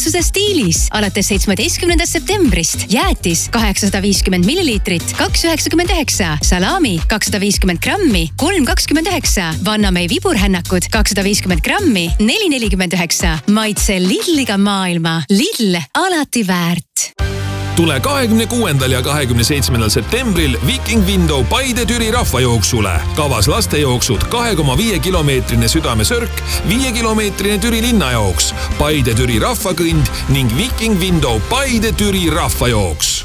elutsuse stiilis. Alates 17. septembrist jäätis 850 milliliitrit 2,99, salami 250 grammi 3,29, Vannamei viburhännakud 250 grammi 4,49. Maitse Lidliga maailma. Lidl, alati väärt. Tule 26. ja 27. septembril Viking Window Paide-Türi rahvajooksule. Kavas lastejooksud 2,5 kilomeetrine Südamesörk, 5 kilomeetrine Türi linnajooks, Paide-Türi rahvakõnd ning Viking Window Paide-Türi rahvajooks.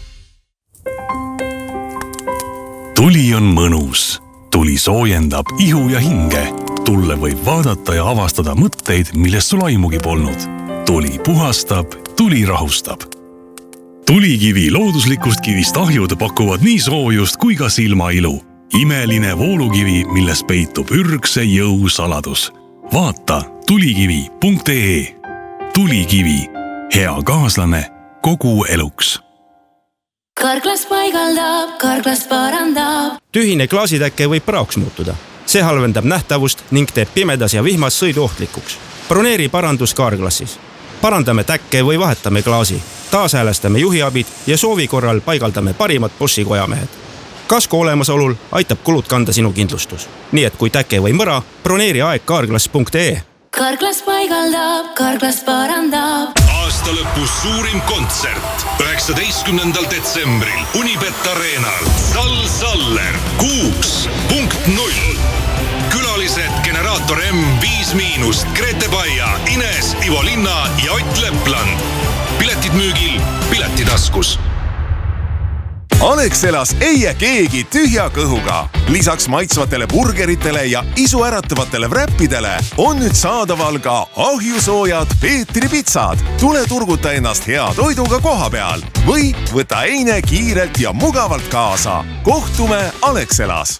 Tuli on mõnus. Tuli soojendab ihu ja hinge. Tulle võib vaadata ja avastada mõtteid, millest sul aimugi polnud. Tuli puhastab, tuli rahustab. Tulikivi looduslikust kivist ahjud pakuvad nii soojust kui ka silmailu. Imeline voolukivi, milles peitub ürgse jõu saladus. Vaata tulikivi.ee. Tulikivi. Hea kaaslane kogu eluks. Karklas paigaldab, Karklas parandab. Tühine klaasitäkke võib praoks muutuda. See halvendab nähtavust ning teeb pimedas ja vihmas sõidu ohtlikuks. Broneeri parandus Karklassis. Parandame täkke või vahetame klaasi. Taashäälestame juhiabid ja soovi korral paigaldame parimad Boschi kojamehed. Kasko olemasolul aitab kulud kanda sinu kindlustus. Nii et kui täke või mõra, broneeri aeg karklas.ee. Karklas paigaldab, Karklas parandab. Aasta lõpus suurim kontsert 19. detsembril Unibet Arenal. Sal Saller 6.0. Külalised Generaator M, 5-, Grete Baia, Ines, Ivo Linna ja Ott Lepland. Piletid müügil Piletitaskus. Alexelas ei jää keegi tühja kõhuga. Lisaks maitsvatele burgeritele ja isuäratavatele wrappidele on nüüd saadaval ka ahjusoojad Peetri pitsad. Tule turguta ennast hea toiduga koha peal või võta eine kiirelt ja mugavalt kaasa. Kohtume Alexelas.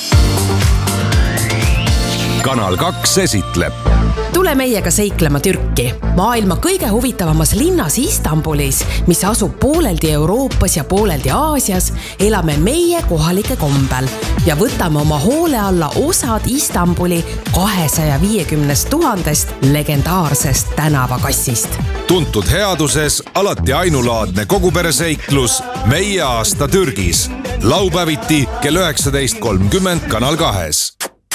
Kanal 2 esitleb. Tule meiega seiklema Türki, maailma kõige huvitavamas linnas Istanbulis, mis asub pooleldi Euroopas ja pooleldi Aasias, elame meie kohalike kombel ja võtame oma hoole alla osad Istanbuli 250 000 legendaarsest tänavakassist. Tuntud headuses, alati ainulaadne kogupereseiklus Meie aasta Türgis. Laupäeviti kell 19.30 Kanal 2.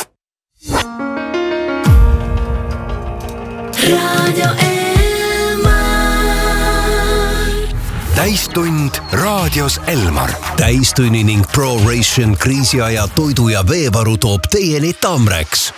Radio Elmar. Täistund raadios Elmar. Täistunni ning ProRation kriisiaja toidu ja veevaru toob teieni Tamreks.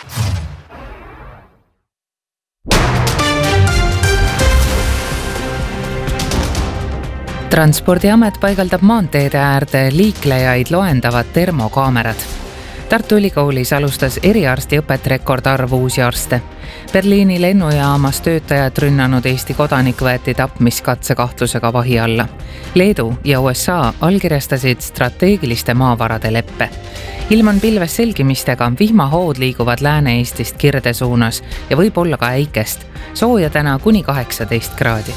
Transpordiamet paigaldab maanteede äärde liiklejaid loendavad termokaamerad. Tartu Ülikoolis alustas eriarstiõpet rekordarv uusi arste. Berliini lennujaamas töötajad rünnanud Eesti kodanik võeti tapmiskatse kahtlusega vahi alla. Leedu ja USA allkirjastasid strateegiliste maavarade leppe. Ilm on pilves selgimistega, vihmahood liiguvad Lääne-Eestist Kirde suunas ja võib olla ka äikest. Sooja täna kuni 18 kraadi.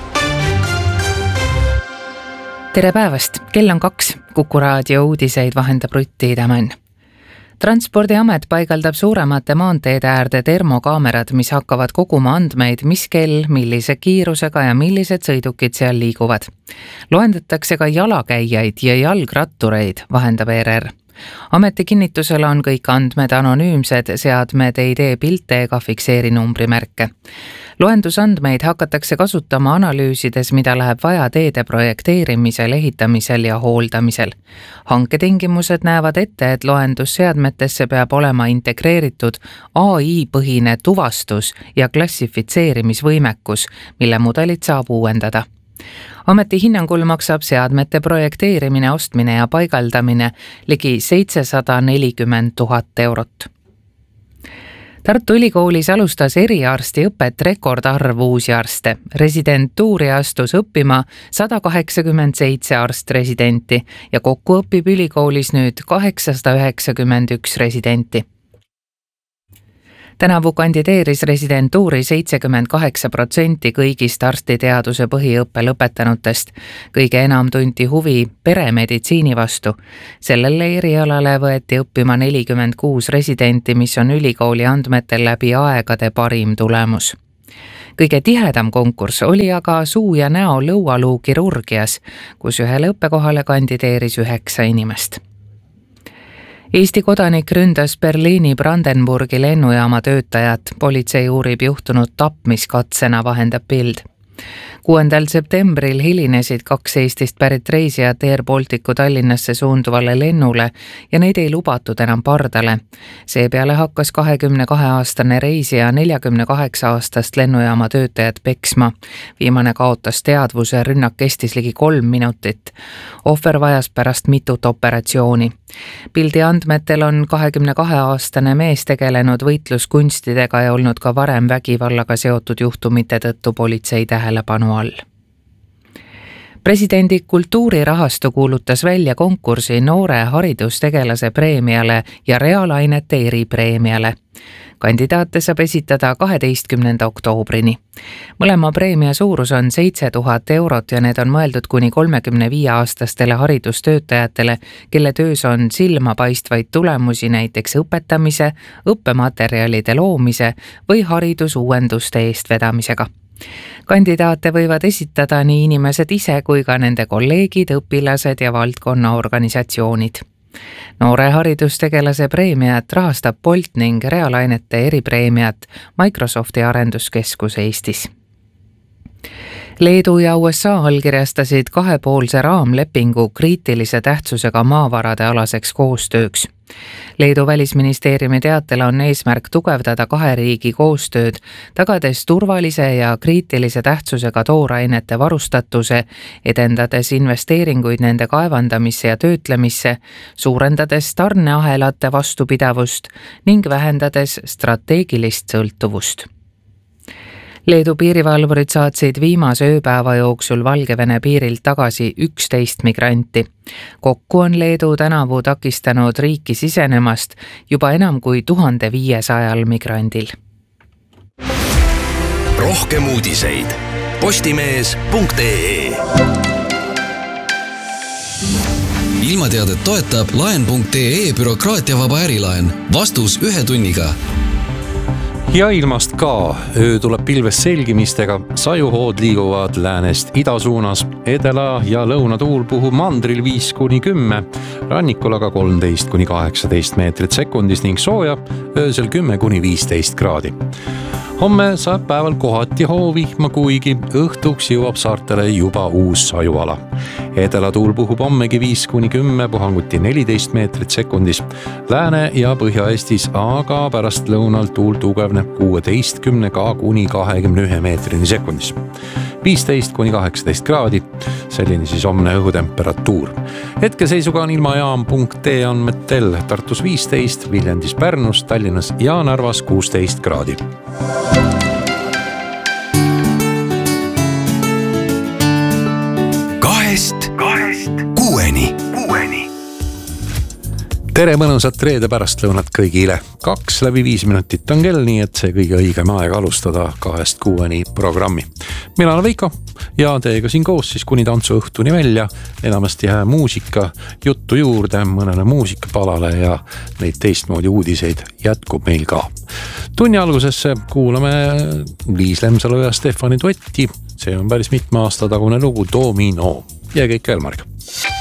Tere päevast, kell on 2. Kuku raadio uudiseid vahendab Rutti Tämän. Transpordiamet paigaldab suuremate maanteede äärde termokaamerad, mis hakkavad koguma andmeid, mis kell, millise kiirusega ja millised sõidukid seal liiguvad. Loendatakse ka jalakäijaid ja jalgrattureid, vahendab ERR. Ameti kinnitusel on kõik andmed anonüümsed, seadmed ei tee pilte ega fikseeri numbrimärke. Loendusandmeid hakatakse kasutama analüüsides, mida läheb vaja teede projekteerimisel, ehitamisel ja hooldamisel. Hanketingimused näevad ette, et loendusseadmetesse peab olema integreeritud AI-põhine tuvastus ja klassifitseerimisvõimekus, mille mudelit saab uuendada. Ameti hinnangul maksab seadmete projekteerimine, ostmine ja paigaldamine ligi 740 000 eurot. Tartu Ülikoolis alustas eriarstiõpet rekordarv uusi arste. Residentuuri astus õppima 187 arst-residenti ja kokku õpib Ülikoolis nüüd 891 residenti. Tänavu kandideeris residentuuri 78% kõigist arstiteaduse põhiõppe lõpetanutest. Kõige enam tunti huvi peremeditsiini vastu. Sellele erialale võeti õppima 46 residenti, mis on ülikooli andmetel läbi aegade parim tulemus. Kõige tihedam konkurss oli aga suu- ja näo lõualuu kirurgias, kus ühele õppekohale kandideeris 9 inimest. Eesti kodanik ründas Berliini Brandenburgi lennujaama töötajat. Politsei uurib juhtunud tapmiskatsena, vahendab Bild. 6. septembril hilinesid 2 Eestist pärit reisijad Air Balticu Tallinnasse suunduvale lennule ja neid ei lubatud enam pardale. Seepeale hakkas 22-aastane reisija 48-aastast lennujaama töötajat peksma. Viimane kaotas teadvuse, rünnak kestis ligi 3 minutit. Ohver vajas pärast mitut operatsiooni. Pildi andmetel on 22-aastane mees tegelenud võitluskunstidega ja olnud ka varem vägivallaga seotud juhtumite tõttu politsei tähelepanu all. Presidendi kultuurirahastu kuulutas välja konkursi noore haridustegelase preemiale ja reaalainete eripreemiale. Kandidaate saab esitada 12. oktoobrini. Mõlema preemia suurus on 7000 eurot ja need on mõeldud kuni 35-aastastele haridustöötajatele, kelle töös on silmapaistvaid tulemusi näiteks õpetamise, õppematerjalide loomise või haridusuuenduste eestvedamisega. Kandidaate võivad esitada nii inimesed ise kui ka nende kolleegid, õpilased ja valdkonnaorganisatsioonid. Noore haridustegelase preemiat rahastab Bolt ning reaalainete eripreemiat Microsofti arenduskeskus Eestis. Leedu ja USA allkirjastasid 2-poolse raamlepingu kriitilise tähtsusega maavarade alaseks koostööks. Leedu välisministeeriumi teatel on eesmärk tugevdada 2 riigi koostööd, tagades turvalise ja kriitilise tähtsusega toorainete varustatuse, edendades investeeringuid nende kaevandamisse ja töötlemisse, suurendades tarneahelate vastupidavust ning vähendades strateegilist sõltuvust. Leedu piirivalvurid saatsid viimase ööpäeva jooksul Valgevene piirilt tagasi 11 migranti. Kokku on Leedu tänavu takistanud riiki sisenemast juba enam kui 1500 migrandil. Rohkem uudiseid postimees.ee. Ilmateadet toetab laen.ee bürokraatiavaba ärilaen. Vastus 1 tunniga. Ja ilmast ka. Öö tuleb pilves selgimistega. Sajuhood liiguvad läänest ida suunas. Edela ja lõunatuul puhub mandril 5-10, rannikul aga 13-18 meetrit sekundis ning sooja öösel 10-15 kraadi. Homme saab päeval kohati hoovihma, kuigi õhtuks jõuab saartele juba uus sajuala. Edela tuul puhub hommegi 5-10, puhanguti 14 meetrit sekundis. Lääne- ja Põhja-Eestis aga pärast lõunal tuul tugevneb 16-21 meetrini sekundis. 15-18 kraadi, selline siis homne õhutemperatuur. Hetkeseisuga on ilmajaam.ee andmetel Tartus 15, Viljandis, Pärnus, Tallinnas ja Narvas 16 kraadi. Kahest kuueni. Tere mõnusat reede pärastlõunat kõigile. 2:05 minutit on kell, nii et see kõige õigem aeg alustada 2-6 programmi. Mina olen Veiko ja teiega siin koos siis kuni tantsuõhtuni välja. Enamasti jää muusika juttu juurde mõnele muusikapalale ja neid teistmoodi uudiseid jätkub meil ka. Tunni algusesse kuulame Liis Lemsalu ja Stefani duetti. See on päris mitme aasta tagune lugu Domino. Ja kõik Elmariga.